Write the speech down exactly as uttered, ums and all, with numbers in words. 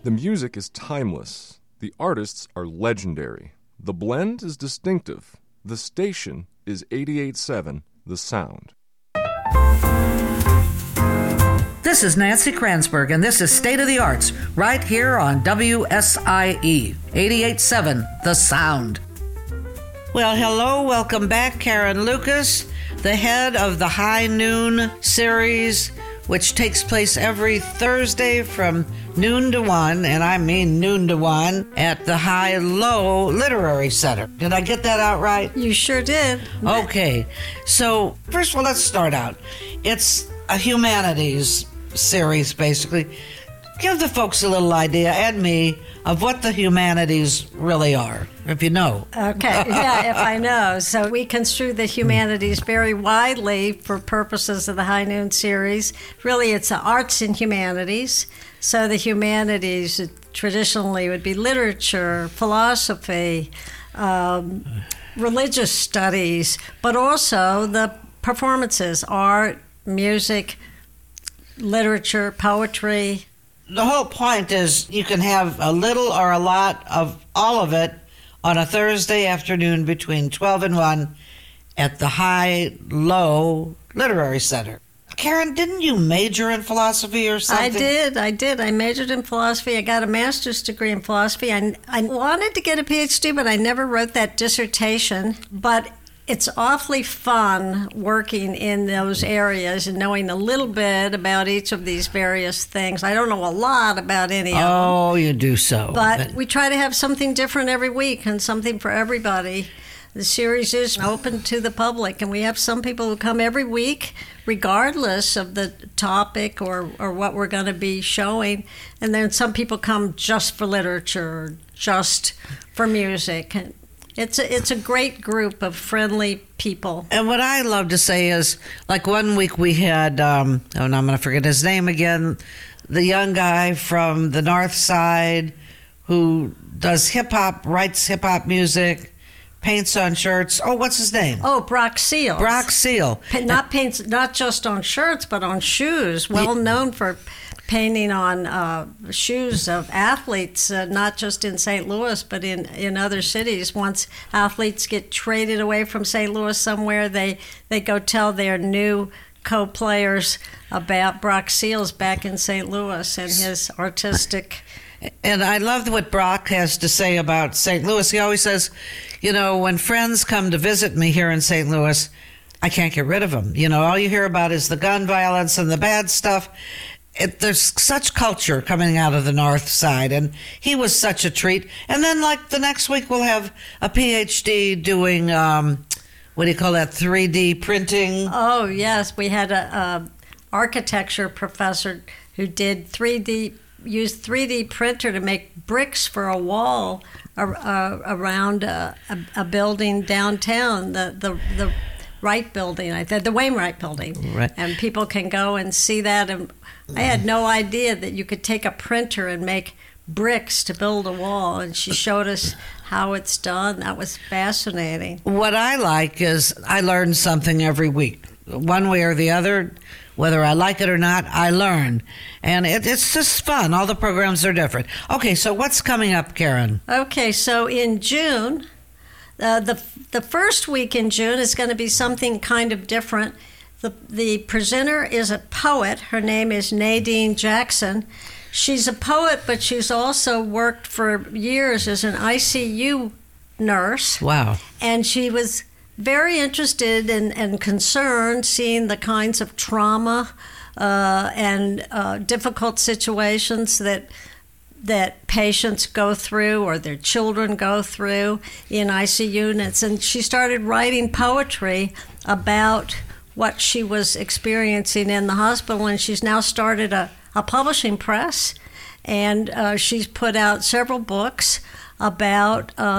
The music is timeless. The artists are legendary. The blend is distinctive. The station is eighty-eight point seven The Sound. This is Nancy Kranzberg, and this is State of the Arts, right here on W S I E, eighty-eight point seven The Sound. Well, hello, welcome back. Karen Lucas, the head of the High Noon series, which takes place every Thursday from noon to one, and I mean noon to one, at the High Low Literary Center. Did I get that out right? You sure did. Okay, so first of all, let's start out. It's a humanities series, basically. Give the folks a little idea, and me, of what the humanities really are, if you know. Okay, yeah, if I know. So we construe the humanities very widely for purposes of the High Noon series. Really, it's the arts and humanities. So the humanities traditionally would be literature, philosophy, um, religious studies, but also the performances, art, music, literature, poetry. The whole point is you can have a little or a lot of all of it on a Thursday afternoon between twelve and one at the High Low Literary Center. Karen, didn't you major in philosophy or something? I did. I did. I majored in philosophy. I got a master's degree in philosophy. I, I wanted to get a P H D, but I never wrote that dissertation. But it's awfully fun working in those areas and knowing a little bit about each of these various things. I don't know a lot about any of them. Oh, you do so. But we try to have something different every week and something for everybody. The series is open to the public, and we have some people who come every week, regardless of the topic or, or what we're going to be showing. And then some people come just for literature or just for music. And It's a, it's a great group of friendly people. And what I love to say is, like one week we had, um, oh, no, I'm going to forget his name again, the young guy from the North Side who does hip-hop, writes hip-hop music, paints on shirts. Oh, what's his name? Oh, Brock Seal. Brock Seal. Pa- not paints, not just on shirts, but on shoes. Well yeah. known for painting on uh, shoes of athletes, uh, not just in Saint Louis, but in, in other cities. Once athletes get traded away from Saint Louis somewhere, they, they go tell their new co-players about Brock Seals back in Saint Louis and his artistic. And I love what Brock has to say about Saint Louis. He always says, you know, when friends come to visit me here in Saint Louis, I can't get rid of them. You know, all you hear about is the gun violence and the bad stuff. It, there's such culture coming out of the North Side, and he was such a treat. And then, like, the next week we'll have a P H D doing, um, what do you call that, three D printing? Oh, yes. We had a, a architecture professor who did three D, used three D printer to make bricks for a wall uh, around a, a, a building downtown, the the the Wright Building, I said the Wainwright Building, right. And people can go and see that. And I had no idea that you could take a printer and make bricks to build a wall, and she showed us how it's done. That was fascinating. What I like is I learn something every week, one way or the other. Whether I like it or not, I learn. And it, it's just fun. All the programs are different. Okay, so what's coming up, Karen? Okay, so in June, uh, the the first week in June is going to be something kind of different. The, the presenter is a poet. Her name is Nadine Jackson. She's a poet, but she's also worked for years as an I C U nurse. Wow. And she was very interested in, and concerned seeing the kinds of trauma uh, and uh, difficult situations that that patients go through or their children go through in I C U units. And she started writing poetry about what she was experiencing in the hospital, and she's now started a, a publishing press, and uh, she's put out several books about uh,